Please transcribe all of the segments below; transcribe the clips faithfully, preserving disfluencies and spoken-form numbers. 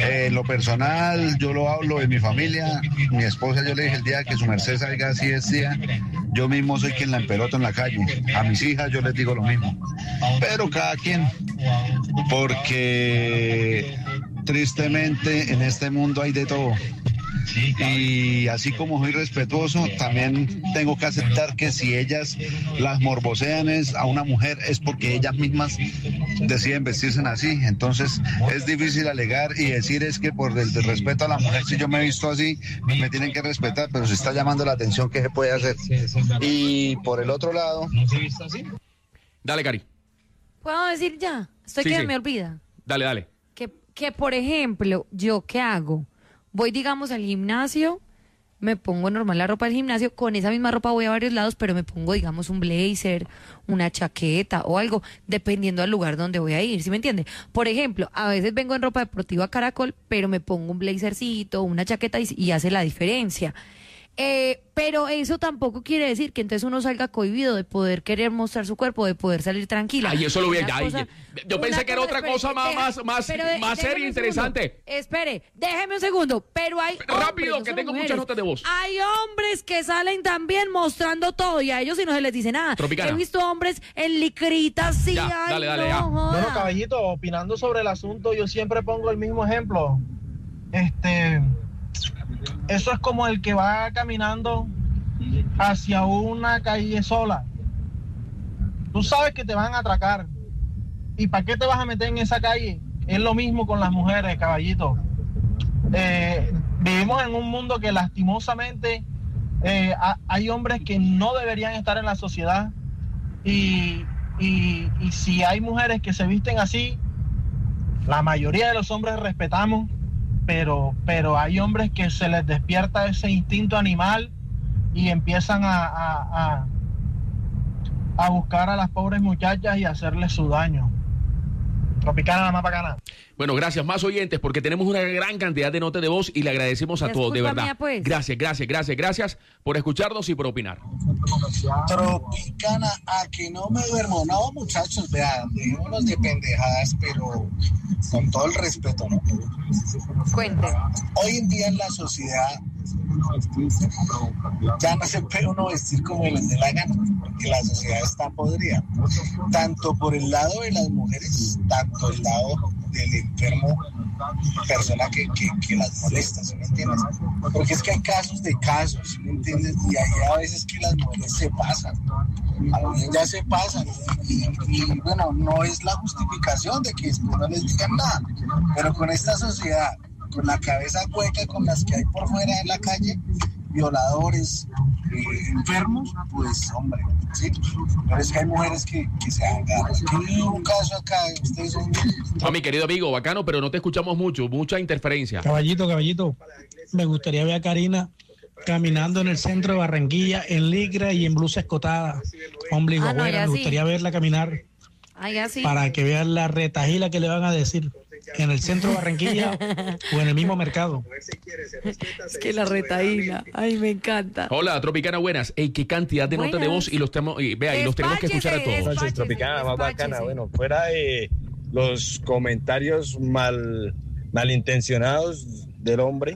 Eh, lo personal, yo lo hablo de mi familia, mi esposa, yo le dije el día que su merced salga así es día, yo mismo soy quien la empeloto en la calle, a mis hijas yo les digo lo mismo, pero cada quien, porque tristemente en este mundo hay de todo. Y así como soy respetuoso, también tengo que aceptar que si ellas las morbosean es a una mujer es porque ellas mismas deciden vestirse así. Entonces es difícil alegar y decir es que por el, el respeto a la mujer, si yo me he visto así, me tienen que respetar, pero si está llamando la atención, ¿qué se puede hacer? Y por el otro lado... Dale, Cari. ¿Puedo decir ya? Estoy Sí, que sí. me olvida. Dale, dale. Que, que, por ejemplo, ¿yo qué hago? Voy, digamos, al gimnasio, me pongo normal la ropa del gimnasio, con esa misma ropa voy a varios lados, pero me pongo, digamos, un blazer, una chaqueta o algo, dependiendo del lugar donde voy a ir, ¿sí me entiende? Por ejemplo, a veces vengo en ropa deportiva Caracol, pero me pongo un blazercito, una chaqueta y, y hace la diferencia. Eh, pero eso tampoco quiere decir que entonces uno salga cohibido de poder querer mostrar su cuerpo, de poder salir tranquila. Ay, eso lo vi Una ya. cosa- Yo pensé una que era otra espere, cosa más, deja- más, más, pero de- más déjeme seria e un segundo. interesante. Espere, déjeme un segundo. Pero hay Rápido, hombres, no que solo tengo mujeres. muchas notas de voz. Hay hombres que salen también mostrando todo y a ellos si no se les dice nada. Tropicana. He visto hombres en licritas, sí, Ya, ay, dale, dale, no, ya. joda. Bueno, caballito, opinando sobre el asunto, yo siempre pongo el mismo ejemplo. Este, eso es como el que va caminando hacia una calle sola. Tú sabes que te van a atracar. ¿Y para qué te vas a meter en esa calle? Es lo mismo con las mujeres, caballito. Eh, vivimos en un mundo que lastimosamente eh, ha- hay hombres que no deberían estar en la sociedad. Y, y, y si hay mujeres que se visten así, la mayoría de los hombres respetamos, pero, pero hay hombres que se les despierta ese instinto animal y empiezan a, a, a, a buscar a las pobres muchachas y hacerles su daño. Tropicana, la más bacana. Bueno, gracias. Más oyentes, porque tenemos una gran cantidad de notas de voz y le agradecemos a Es todos, de culpa verdad. mía, pues. Gracias, gracias, gracias, gracias por escucharnos y por opinar. Tropicana, a que no me duermo. No, muchachos, vean, dejémonos de pendejadas, pero con todo el respeto, ¿no? Cuente. Hoy en día en la sociedad ya no se puede uno vestir como les dé la gana, porque la sociedad está podrida. Tanto por el lado de las mujeres, tanto el lado del enfermo, persona que, que, que las molesta, ¿sí me entiendes? Porque es que hay casos de casos, ¿sí me entiendes? Y hay a veces que las mujeres se pasan, algunos ya se pasan, y, y bueno, no es la justificación de que después no les digan nada, pero con esta sociedad, con la cabeza hueca con las que hay por fuera de la calle, violadores, eh, enfermos, pues hombre, sí, pero es que hay mujeres que, que se agarran. Aquí hay un caso acá, ustedes son... No, mi querido amigo, bacano, pero no te escuchamos mucho, mucha interferencia. Caballito, caballito, me gustaría ver a Karina caminando en el centro de Barranquilla en ligra y en blusa escotada, ombligo Ah, no, afuera. ya Me sí. gustaría verla caminar Ay, así. para que vean la retajila que le van a decir en el centro de Barranquilla o en el mismo mercado. Es que la retaína. Ay, me encanta. Hola, Tropicana, buenas. Ey, qué cantidad de notas de Buenas. voz y los tenemos, y, vea, y los tenemos que escuchar a Despáchese, todos. despáchese. Entonces, Tropicana, más bacana. despáchese. Bueno, fuera de los comentarios mal malintencionados del hombre,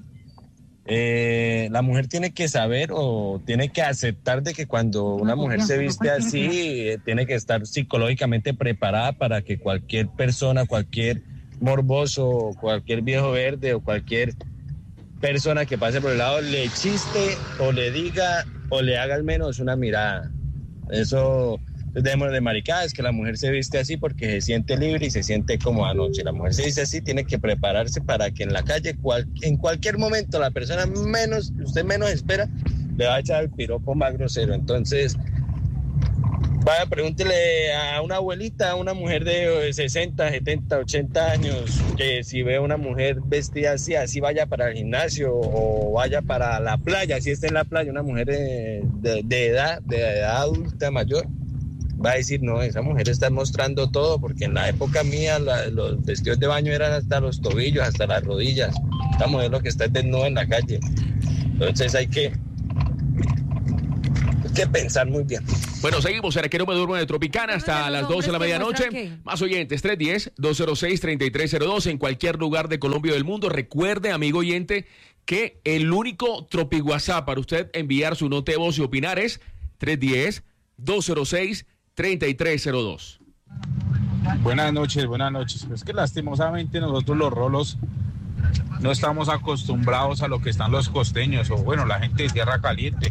eh, la mujer tiene que saber o tiene que aceptar de que cuando una mujer se viste así, eh, tiene que estar psicológicamente preparada para que cualquier persona, cualquier morboso, cualquier viejo verde o cualquier persona que pase por el lado le chiste o le diga o le haga al menos una mirada. Eso dejémonos de maricadas, que la mujer se viste así porque se siente libre y se siente como anoche. La mujer se dice así, tiene que prepararse para que en la calle, cual, en cualquier momento, la persona menos, usted menos espera, le va a echar el piropo más grosero. Entonces, vaya, pregúntele a una abuelita, a una mujer de sesenta, setenta, ochenta años, que si ve a una mujer vestida así, así vaya para el gimnasio o vaya para la playa, si está en la playa, una mujer de, de, de edad, de edad adulta mayor, va a decir, no, esa mujer está mostrando todo, porque en la época mía la, los vestidos de baño eran hasta los tobillos, hasta las rodillas. Esta mujer lo que está es desnuda en la calle. Entonces hay que que pensar muy bien. Bueno, seguimos. Será que no me duermo de Tropicana hasta las doce de la medianoche. Más oyentes, tres uno cero, dos cero seis, tres tres cero dos en cualquier lugar de Colombia o del mundo. Recuerde, amigo oyente, que el único Tropi WhatsApp para usted enviar su nota de voz y opinar es tres uno cero, dos cero seis, tres tres cero dos. Buenas noches, buenas noches. Es que lastimosamente nosotros los rolos no estamos acostumbrados a lo que están los costeños, o bueno, la gente de Tierra Caliente,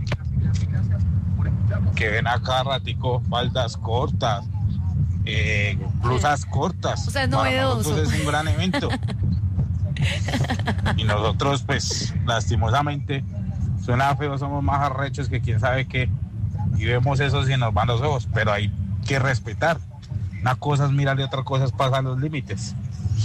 que ven acá ratico faldas cortas, eh, blusas cortas. O sea, es Para novedoso. nosotros es un gran evento. Y nosotros, pues, lastimosamente, suena feo, somos más arrechos que quién sabe qué, y vemos eso y nos van los ojos, pero hay que respetar. Una cosa es mirar y otra cosa es pasar los límites.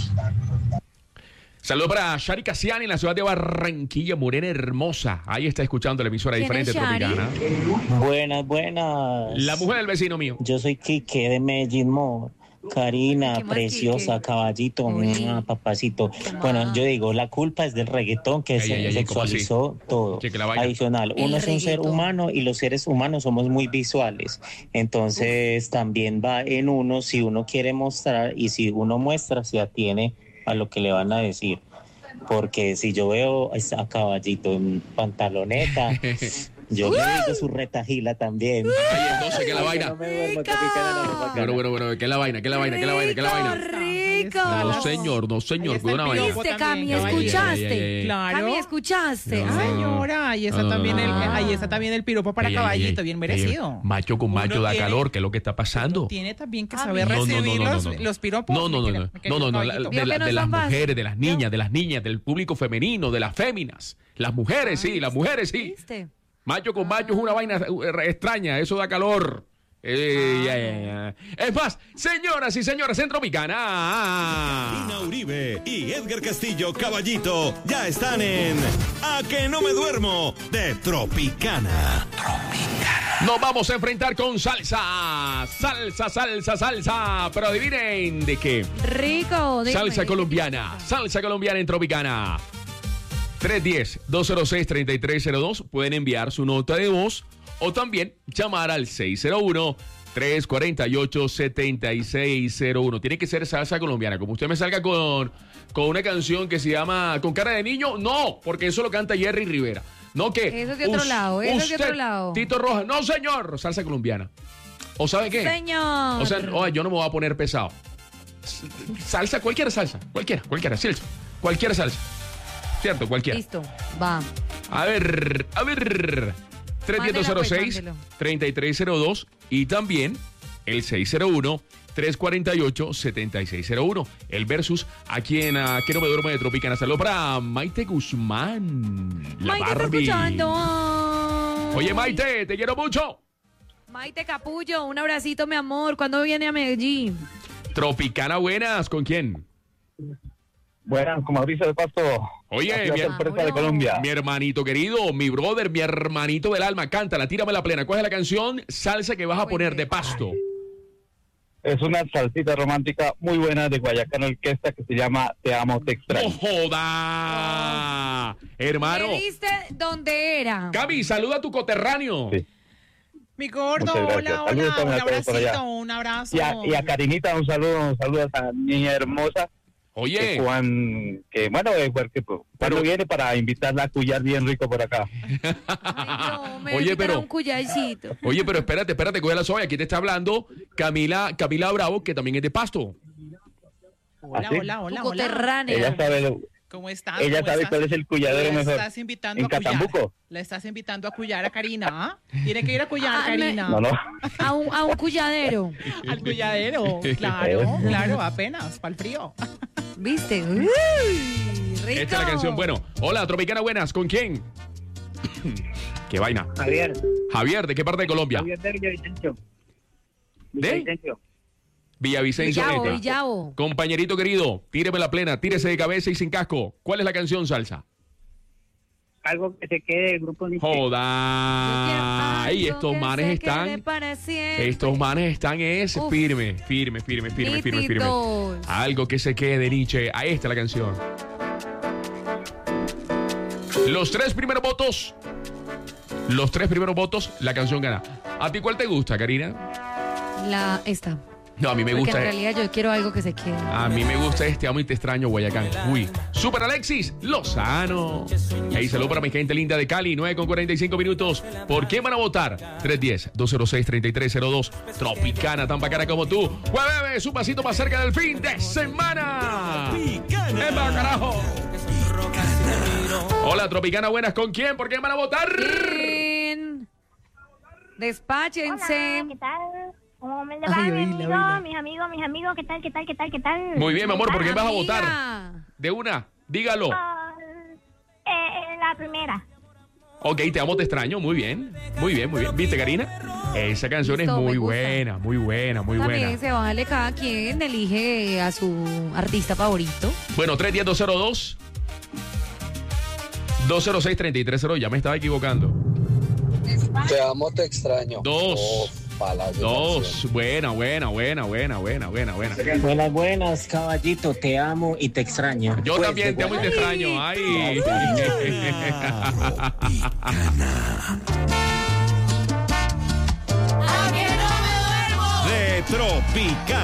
Saludos para Shari Casiani en la ciudad de Barranquilla, Morena hermosa. Ahí está escuchando la emisora ¿Quién diferente es Shari? Tropicana. Buenas, buenas. La mujer del vecino mío. Yo soy Quique de Medellín More. Karina, ¿Qué más, preciosa, Quique? caballito, Uy. mua, papacito. Bueno, yo digo, la culpa es del reggaetón que Ay, se ay, ay, ¿cómo así? sexualizó todo. Che, que la vaina. Adicional, El uno es un ser reggaetón. humano y los seres humanos somos muy visuales. Entonces, también va en uno si uno quiere mostrar y si uno muestra, se atiene a lo que le van a decir. Porque si yo veo a caballito en pantaloneta, yo me digo su retajila también. Ay, entonces, ¿qué es la vaina? No me duermo, Tropicana, no me bacana. Bueno, bueno, bueno, ¿qué es la vaina? ¿Qué es la vaina? ¿Qué es la vaina? ¿Qué es la vaina? Rico, No, rico. señor, no, señor, Ahí está cuidado una el vaina. piropo ¿Viste, Cami? también, caballero. ¿Escuchaste? Ay, ay, ay. Claro. Cami, ¿escuchaste? No. Ay, Señora, ahí está No, no, también no, el, no, no. ahí está también el piropo para Ey, ey, ey, caballito, ey, bien ey, merecido. macho con macho Uno da tiene- calor, ¿qué es lo que está pasando? Tiene también que Ah, saber no, no, no, recibir no, no, los, no, no. los piropos. No, no, no, mi no, querido- mi no, querido no, no, la- caballito. de, Vio la- que no de es las tan fácil. mujeres, de las niñas, Vio. de las niñas, del público femenino, de las féminas. Las mujeres, sí, las mujeres, sí. ¿Viste? Macho con macho es una vaina eh, extraña, eso da calor. Eh, ya, ya, ya. Es más, señoras y señores, en Tropicana. Karina Uribe y Edgar Castillo Caballito ya están en A que no me duermo de Tropicana. Nos vamos a enfrentar con salsa. Salsa, salsa, salsa. Pero adivinen de qué. Rico. dime. Salsa colombiana. Salsa colombiana en Tropicana. tres uno cero, dos cero seis, tres tres cero dos. Pueden enviar su nota de voz o también llamar al seis cero uno, tres cuatro ocho, siete seis cero uno. Tiene que ser salsa colombiana. Como usted me salga con, con una canción que se llama Con cara de niño, no, porque eso lo canta Jerry Rivera. No que Eso es de otro lado, eso es de usted, otro lado. Tito Rojas, no señor, salsa colombiana. ¿O sabe qué? Señor. O sea, oye, yo no me voy a poner pesado. Salsa, cualquier salsa, cualquiera, cualquiera, salsa, cualquier salsa. ¿Cierto? Cualquiera. Listo, va. A ver, a ver. tres uno cero seis, tres tres cero dos y también el seis cero uno, tres cuatro ocho, siete seis cero uno. El versus aquí en uh, Que no me duermo de Tropicana. Saludos para Maite Guzmán. La Maite está Barbie. escuchando. Ay. Oye, Maite, te quiero mucho. Maite Capullo, un abracito, mi amor. ¿Cuándo viene a Medellín? Tropicana buenas, ¿con quién? Buenas, con Mauricio de Pasto. Oye, Aquí mi, la sorpresa de Colombia. mi hermanito querido, mi brother, mi hermanito del alma, cántala, tírame la plena. ¿Cuál es la canción salsa que vas a poner de Pasto? Es una salsita romántica muy buena de Guayacán Orquesta que se llama Te amo, te extraño. ¡No joda! Hermano. ¿Me diste dónde era? Gaby, saluda a tu coterráneo. Sí. Mi gordo, Muchas gracias. hola, Saludos hola, también un a todos por allá. abracito, un abrazo. Y a, y a Karinita un saludo, un saludo a esa niña hermosa. Oye. Que, Juan, que bueno, eh, porque, pues, cuando viene para invitarla a cuyar bien rico por acá. Ay, no, me Oye, Oye, pero- un cuyaycito. Oye, pero espérate, espérate, coge la soya. Aquí te está hablando Camila, Camila Bravo, que también es de Pasto. Hola, ¿Ah, sí? hola, hola, Tu hola. coterráneo. Ella sabe, lo- ¿Cómo estás? ella ¿Cómo sabe estás? cuál es el cuyadero La mejor. estás invitando En a cuyar. Catambuco. La estás invitando a cuyar a Karina, ¿ah? Tiene que ir a cuyar, Ah, me- Karina. No, no. A un, a un cuyadero. Al cuyadero. Claro, claro, apenas, para el frío. ¿Viste? Uy, rico. Esta es la canción. Bueno, hola, Tropicana buenas. ¿Con quién? ¿Qué vaina? Javier. Javier, ¿de qué parte de Colombia? Javier de Villavicencio. ¿De? Villavicencio. Villavicencio. Villavo, neta. Villavo. Compañerito querido, tíreme la plena, tírese de cabeza y sin casco. ¿Cuál es la canción salsa? Algo que se quede del grupo Nietzsche. Joda. Ay, Algo estos que manes se quede están. para siempre. Estos manes están es Uf. firme, firme, firme, firme, firme, firme. Nítidos. Algo que se quede de Nietzsche. Ahí está la canción. Los tres primeros votos. Los tres primeros votos, la canción gana. ¿A ti cuál te gusta, Karina? La, esta. No, a mí me Porque gusta. en realidad yo quiero algo que se quede. A mí me gusta este Amo y Te Extraño, Guayacán. Uy. Super Alexis Lozano. Ahí saludo para mi gente linda de Cali, nueve con cuarenta y cinco minutos. ¿Por qué van a votar? tres uno cero, dos cero seis, tres tres cero dos. Tropicana, tan bacana como tú. Jueves, un pasito más cerca del fin de semana. Tropicana. ¡Emma, carajo! Hola, Tropicana, buenas. ¿Con quién? ¿Por qué van a votar? Bien. Despáchense. Hola, ¿qué tal? ¿Cómo me le Ay, va, mi oíla, amigo, oíla. mis amigos, mis amigos? ¿Qué tal, qué tal, qué tal, qué tal? Muy bien, mi amor, ¿por qué vas a Amiga. votar? De una, dígalo. Ah, eh, la primera. Ok, te amo, te extraño. Muy bien, muy bien, muy bien. ¿Viste, Karina? Esa canción Listo, es me muy gusta. buena, muy buena, muy También buena. se vale, cada quien elige a su artista favorito. Bueno, tres uno cero, dos cero dos, dos cero seis, tres tres cero. Ya me estaba equivocando. Te amo, te extraño. Dos. Oh, palas de Dos. canción. Buena, buena, buena, buena, buena, buena, buena. Buenas, buenas, caballito. Te amo y te extraño. Yo Pues, también te amo y te extraño. Ay. De Tropicana.